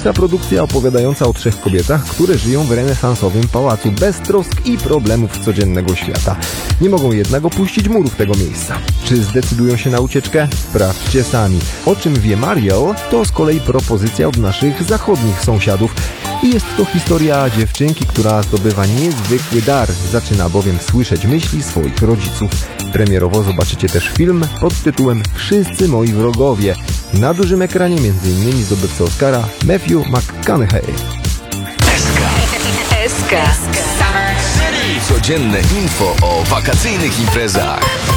Brytyjska produkcja opowiadająca o 3 kobietach, które żyją w renesansowym pałacu bez trosk i problemów codziennego świata. Nie mogą jednak opuścić murów tego miejsca. Czy zdecydują się na ucieczkę? Sprawdźcie sami. O czym wie Mariel, to z kolei propozycja od naszych zachodnich sąsiadów. I jest to historia dziewczynki, która zdobywa niezwykły dar. Zaczyna bowiem słyszeć myśli swoich rodziców. Premierowo zobaczycie też film pod tytułem Wszyscy moi wrogowie. Na dużym ekranie m.in. zdobywca Oscara Matthew McConaughey. SK. Codzienne info o wakacyjnych imprezach.